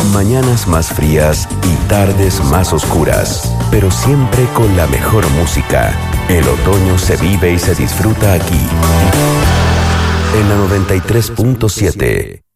Mañanas más frías y tardes más oscuras, pero siempre con la mejor música. El otoño se vive y se disfruta aquí. En la 93.7.